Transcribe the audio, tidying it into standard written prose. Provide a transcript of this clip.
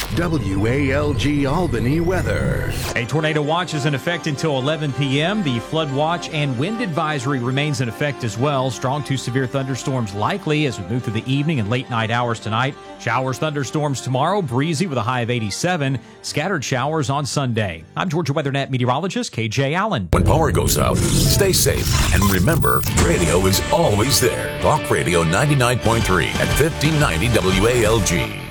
WALG Albany weather. A tornado watch is in effect until 11 p.m. The flood watch and wind advisory remains in effect as well. Strong to severe thunderstorms likely as we move through the evening and late night hours tonight. Showers, thunderstorms tomorrow, breezy with a high of 87. Scattered showers on Sunday. I'm Georgia WeatherNet meteorologist KJ Allen. When power goes out, stay safe. And remember, radio is always there. Talk Radio 99.3 at 1590 WALG.